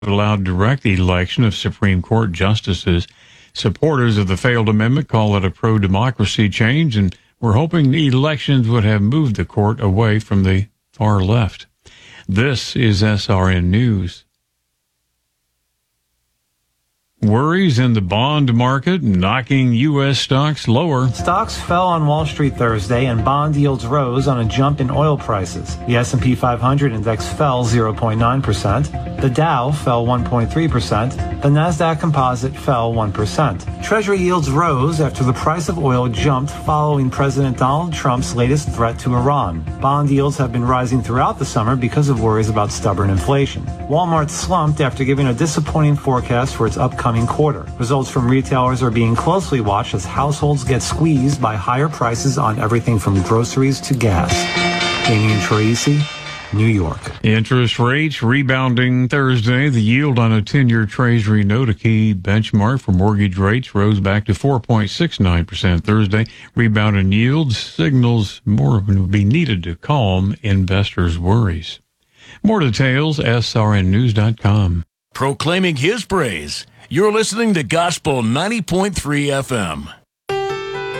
allowed direct election of Supreme Court justices. Supporters of the failed amendment call it a pro-democracy change, and we're hoping the elections would have moved the court away from the far left. This is SRN News. Worries in the bond market knocking U.S. stocks lower. Stocks fell on Wall Street Thursday and bond yields rose on a jump in oil prices. The S&P 500 index fell 0.9%. The Dow fell 1.3%. The Nasdaq Composite fell 1%. Treasury yields rose after the price of oil jumped following President Donald Trump's latest threat to Iran. Bond yields have been rising throughout the summer because of worries about stubborn inflation. Walmart slumped after giving a disappointing forecast for its upcoming quarter. Results from retailers are being closely watched as households get squeezed by higher prices on everything from groceries to gas. Damian Troisi, New York. Interest rates rebounding Thursday. The yield on a 10-year Treasury note, a key benchmark for mortgage rates, rose back to 4.69% Thursday. Rebound in yields signals more will be needed to calm investors' worries. More details, srnnews.com. Proclaiming his praise. You're listening to Gospel 90.3 FM.